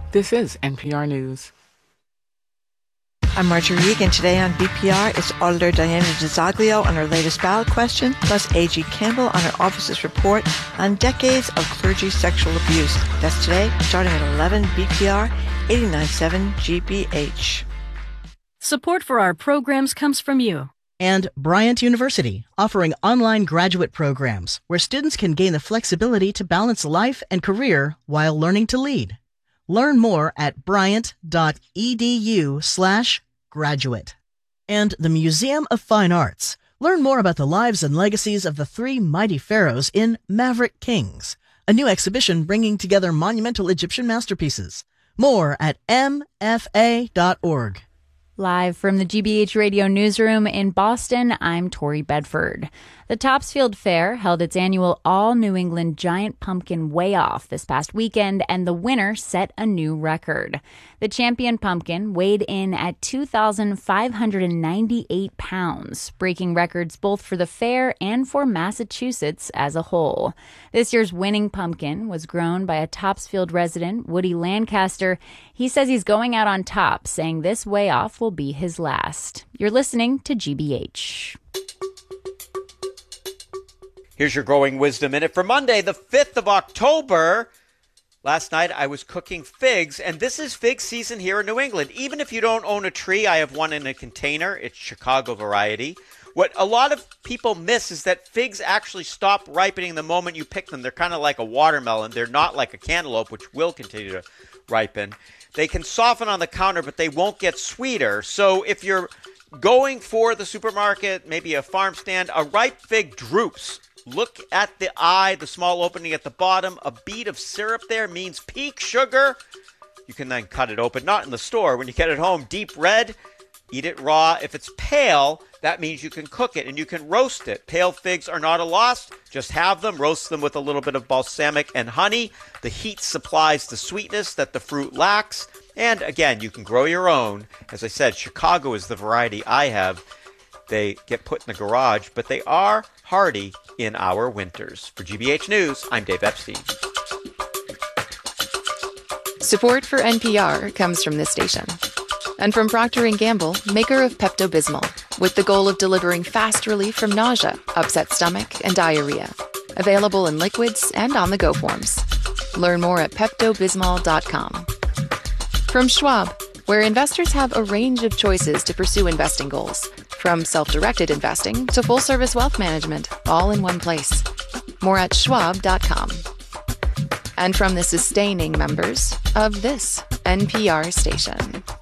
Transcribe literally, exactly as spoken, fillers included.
This is N P R News. I'm Marjorie Egan. Today on B P R, it's Auditor Diana DiZoglio on her latest ballot question, plus A G Campbell on her office's report on decades of clergy sexual abuse. That's today, starting at eleven, B P R eighty-nine point seven G B H. Support for our programs comes from you. And Bryant University, offering online graduate programs where students can gain the flexibility to balance life and career while learning to lead. Learn more at bryant.edu slash graduate. And the Museum of Fine Arts. Learn more about the lives and legacies of the three mighty pharaohs in Maverick Kings, a new exhibition bringing together monumental Egyptian masterpieces. More at m f a dot org. Live from the G B H Radio Newsroom in Boston, I'm Tori Bedford. The Topsfield Fair held its annual All-New England Giant Pumpkin Weigh-Off this past weekend, and the winner set a new record. The champion pumpkin weighed in at two thousand five hundred ninety-eight pounds, breaking records both for the fair and for Massachusetts as a whole. This year's winning pumpkin was grown by a Topsfield resident, Woody Lancaster. He says he's going out on top, saying this weigh-off will be his last. You're listening to G B H. Here's your Growing Wisdom Minute for Monday, the fifth of October. Last night I was cooking figs, and this is fig season here in New England. Even if you don't own a tree, I have one in a container. It's Chicago variety. What a lot of people miss is that figs actually stop ripening the moment you pick them. They're kind of like a watermelon. They're not like a cantaloupe, which will continue to ripen. They can soften on the counter, but they won't get sweeter. So if you're going for the supermarket, maybe a farm stand, a ripe fig droops. Look at the eye, the small opening at the bottom. A bead of syrup there means peak sugar. You can then cut it open, not in the store. When you get it home, deep red, eat it raw. If it's pale, that means you can cook it and you can roast it. Pale figs are not a loss. Just have them, roast them with a little bit of balsamic and honey. The heat supplies the sweetness that the fruit lacks. And again, you can grow your own. As I said, Chicago is the variety I have. They get put in the garage, but they are hardy in our winters. For G B H News, I'm Dave Epstein. Support for N P R comes from this station. And from Procter and Gamble, maker of Pepto-Bismol, with the goal of delivering fast relief from nausea, upset stomach, and diarrhea. Available in liquids and on-the-go forms. Learn more at Pepto Bismol dot com. From Schwab, where investors have a range of choices to pursue investing goals. From self-directed investing to full-service wealth management, all in one place. More at schwab dot com. And from the sustaining members of this N P R station.